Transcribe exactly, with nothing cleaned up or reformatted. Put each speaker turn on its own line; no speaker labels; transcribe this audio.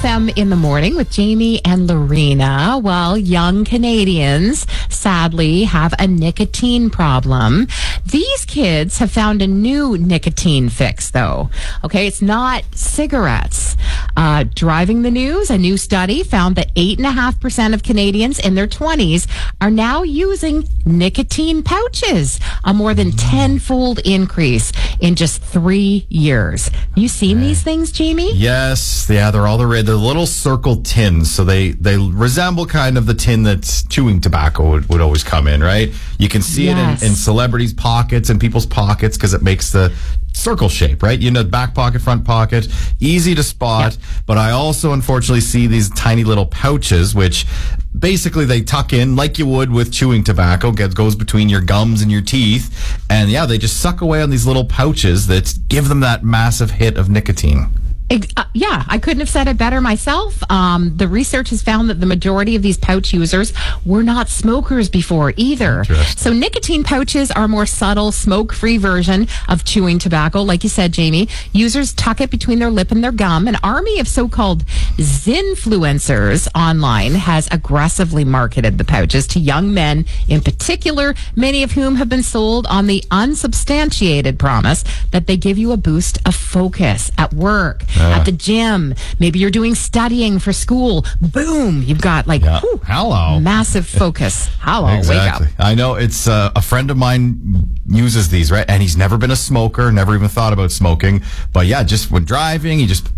F M in the morning with Jamie and Lorena. Well, young Canadians sadly have a nicotine problem. These kids have found a new nicotine fix, though. Okay, it's not cigarettes. Uh, driving the news, a new study found that eight point five percent of Canadians in their twenties are now using nicotine pouches, a more than tenfold increase in just three years. You seen these things, Jamie?
Yes, yeah, they're all the red. They're little circle tins, so they they resemble kind of the tin that chewing tobacco would, would always come in, right? You can see
Yes.
it in, in celebrities' pockets and people's pockets because it makes the circle shape, right? You know, back pocket, front pocket, easy to spot.
Yeah.
But I also unfortunately see these tiny little pouches, which basically they tuck in like you would with chewing tobacco, gets goes between your gums and your teeth, and yeah, they just suck away on these little pouches that give them that massive hit of nicotine.
Ex- uh, yeah, I couldn't have said it better myself. Um, the research has found that the majority of these pouch users were not smokers before either.
Interesting.
So nicotine pouches are a more subtle, smoke-free version of chewing tobacco. Like you said, Jamie, users tuck it between their lip and their gum. An army of so-called Zinfluencers online has aggressively marketed the pouches to young men in particular, many of whom have been sold on the unsubstantiated promise that they give you a boost of focus at work, at the gym. Maybe you're doing studying for school. Boom, you've got like
Yeah.
whew,
Hello.
massive focus. Hello,
Exactly.
wake up.
I know it's uh, a friend of mine uses these, right? And he's never been a smoker, never even thought about smoking. But yeah, just when driving, he just